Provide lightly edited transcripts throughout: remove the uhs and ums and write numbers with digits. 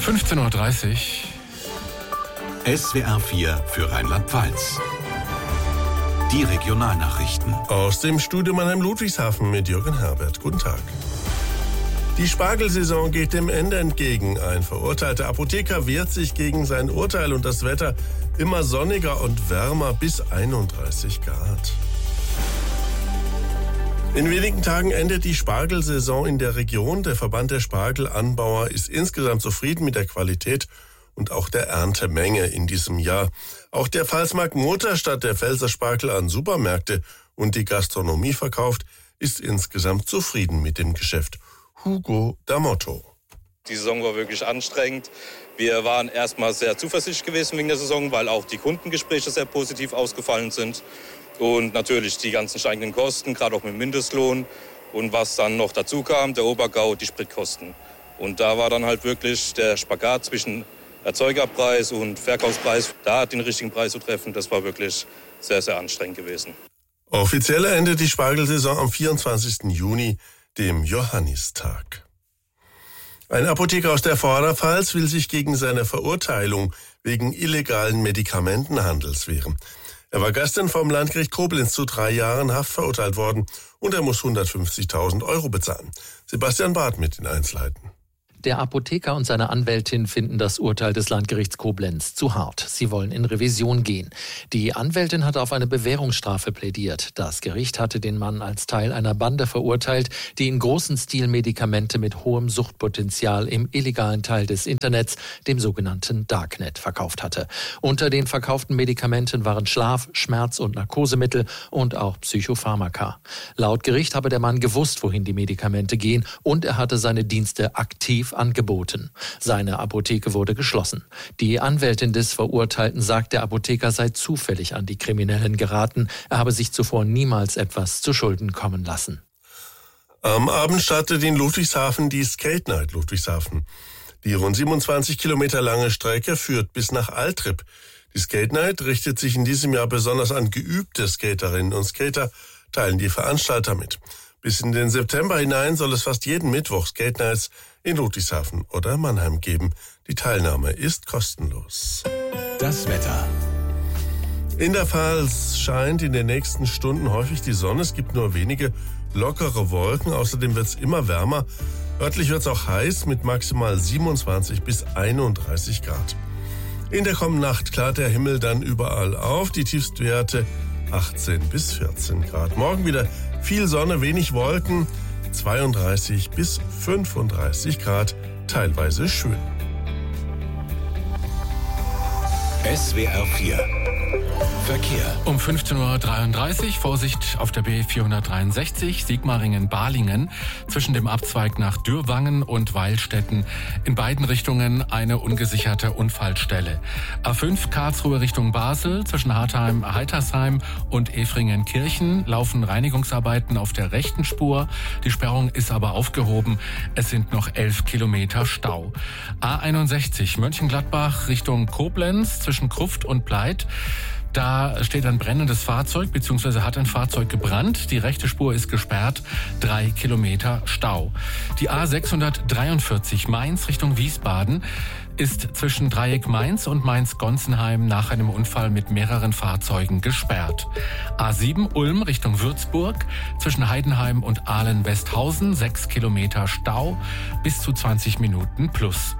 15.30 Uhr. SWR 4 für Rheinland-Pfalz. Die Regionalnachrichten. Aus dem Studio Mannheim-Ludwigshafen mit Jürgen Herbert. Guten Tag. Die Spargelsaison geht dem Ende entgegen. Ein verurteilter Apotheker wehrt sich gegen sein Urteil und das Wetter immer sonniger und wärmer bis 31 Grad. In wenigen Tagen endet die Spargelsaison in der Region. Der Verband der Spargelanbauer ist insgesamt zufrieden mit der Qualität und auch der Erntemenge in diesem Jahr. Auch der Pfalzmarkt Mutterstadt, der Pfälzer Spargel an Supermärkte und die Gastronomie verkauft, ist insgesamt zufrieden mit dem Geschäft. Hugo D'Amotto. Die Saison war wirklich anstrengend. Wir waren erstmal sehr zuversichtlich gewesen wegen der Saison, weil auch die Kundengespräche sehr positiv ausgefallen sind. Und natürlich die ganzen steigenden Kosten, gerade auch mit dem Mindestlohn. Und was dann noch dazu kam, der Obergau, die Spritkosten. Und da war dann halt wirklich der Spagat zwischen Erzeugerpreis und Verkaufspreis, da den richtigen Preis zu treffen, das war wirklich sehr, sehr anstrengend gewesen. Offiziell endet die Spargelsaison am 24. Juni, dem Johannistag. Ein Apotheker aus der Vorderpfalz will sich gegen seine Verurteilung wegen illegalen Medikamentenhandels wehren. Er war gestern vom Landgericht Koblenz zu 3 Jahren Haft verurteilt worden und er muss 150.000 Euro bezahlen. Sebastian Barth mit den Einzelheiten. Der Apotheker und seine Anwältin finden das Urteil des Landgerichts Koblenz zu hart. Sie wollen in Revision gehen. Die Anwältin hat auf eine Bewährungsstrafe plädiert. Das Gericht hatte den Mann als Teil einer Bande verurteilt, die in großem Stil Medikamente mit hohem Suchtpotenzial im illegalen Teil des Internets, dem sogenannten Darknet, verkauft hatte. Unter den verkauften Medikamenten waren Schlaf-, Schmerz- und Narkosemittel und auch Psychopharmaka. Laut Gericht habe der Mann gewusst, wohin die Medikamente gehen, und er hatte seine Dienste aktiv angeboten. Seine Apotheke wurde geschlossen. Die Anwältin des Verurteilten sagt, der Apotheker sei zufällig an die Kriminellen geraten. Er habe sich zuvor niemals etwas zu Schulden kommen lassen. Am Abend startet in Ludwigshafen die Skate Night Ludwigshafen. Die rund 27 Kilometer lange Strecke führt bis nach Altrip. Die Skate Night richtet sich in diesem Jahr besonders an geübte Skaterinnen und Skater, teilen die Veranstalter mit. Bis in den September hinein soll es fast jeden Mittwoch Skate Nights in Ludwigshafen oder Mannheim geben. Die Teilnahme ist kostenlos. Das Wetter. In der Pfalz scheint in den nächsten Stunden häufig die Sonne. Es gibt nur wenige lockere Wolken. Außerdem wird es immer wärmer. Örtlich wird es auch heiß mit maximal 27 bis 31 Grad. In der kommenden Nacht klart der Himmel dann überall auf. Die Tiefstwerte 18 bis 14 Grad. Morgen wieder viel Sonne, wenig Wolken, 32 bis 35 Grad, teilweise schön. SWR 4 Verkehr. Um 15.33 Uhr Vorsicht auf der B463 Sigmaringen-Balingen zwischen dem Abzweig nach Dürrwangen und Weilstätten. In beiden Richtungen eine ungesicherte Unfallstelle. A5 Karlsruhe Richtung Basel zwischen Heitersheim und Efringen-Kirchen laufen Reinigungsarbeiten auf der rechten Spur. Die Sperrung ist aber aufgehoben. Es sind noch 11 Kilometer Stau. A61 Mönchengladbach Richtung Koblenz zwischen Krufft und Pleit. Da steht ein brennendes Fahrzeug, beziehungsweise hat ein Fahrzeug gebrannt. Die rechte Spur ist gesperrt, 3 Kilometer Stau. Die A643 Mainz Richtung Wiesbaden ist zwischen Dreieck Mainz und Mainz-Gonsenheim nach einem Unfall mit mehreren Fahrzeugen gesperrt. A7 Ulm Richtung Würzburg zwischen Heidenheim und Ahlen-Westhausen 6 Kilometer Stau bis zu 20 Minuten plus.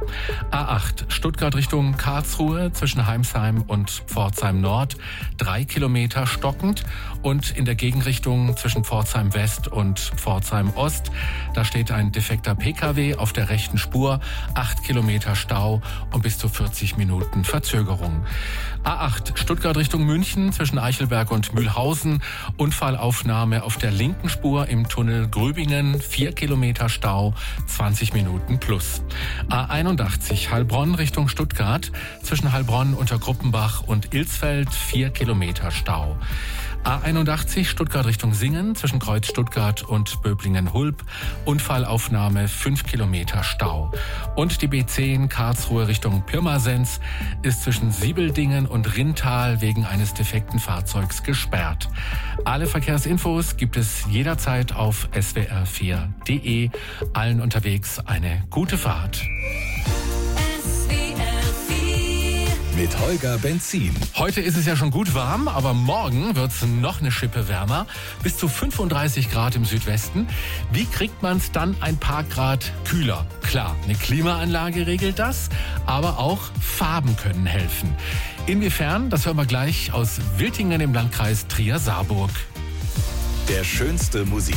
A8 Stuttgart Richtung Karlsruhe zwischen Heimsheim und Pforzheim Nord 3 Kilometer stockend und in der Gegenrichtung zwischen Pforzheim West und Pforzheim Ost, da steht ein defekter Pkw auf der rechten Spur, 8 Kilometer Stau und bis zu 40 Minuten Verzögerung. A8 Stuttgart Richtung München zwischen Eichelberg und Mühlhausen, Unfallaufnahme auf der linken Spur im Tunnel Gröbingen, 4 Kilometer Stau, 20 Minuten plus. A81 Heilbronn Richtung Stuttgart zwischen Heilbronn, Untergruppenbach und Ilsfeld, 4 Kilometer Stau. A81 Stuttgart Richtung Singen zwischen Kreuz Stuttgart und Böblingen-Hulb. Unfallaufnahme 5 Kilometer Stau. Und die B10 Karlsruhe Richtung Pirmasens ist zwischen Siebeldingen und Rintal wegen eines defekten Fahrzeugs gesperrt. Alle Verkehrsinfos gibt es jederzeit auf swr4.de. Allen unterwegs eine gute Fahrt. mit Holger Benzin. Heute ist es ja schon gut warm, aber morgen wird es noch eine Schippe wärmer. Bis zu 35 Grad im Südwesten. Wie kriegt man es dann ein paar Grad kühler? Klar, eine Klimaanlage regelt das, aber auch Farben können helfen. Inwiefern, das hören wir gleich aus Wiltingen im Landkreis Trier-Saarburg. Der schönste Musik.